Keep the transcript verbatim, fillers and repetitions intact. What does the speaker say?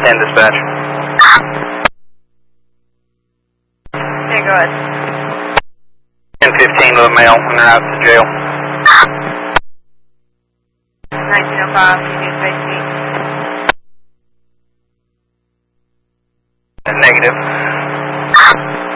ten dispatch. Okay, go ahead. ten fifteen to the male when they're out to jail. nineteen oh five, you need space C. Negative.